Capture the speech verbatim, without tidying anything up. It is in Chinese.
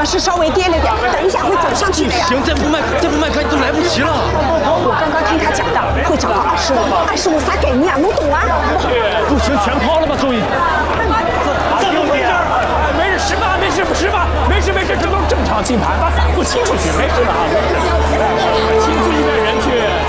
么是稍微跌了点，等一下会走上去的呀。 行，再不卖，再不卖开都来不及了。 我刚刚听他讲的，会涨到二十五，二十五撒给你啊，侬懂啊？ 不行，全抛了吧，周姨。 怎么回事？没事，十八，没事，十八，没事没事，这都是正常清盘，把散户清出去，没事的啊，没事。清出一边人去。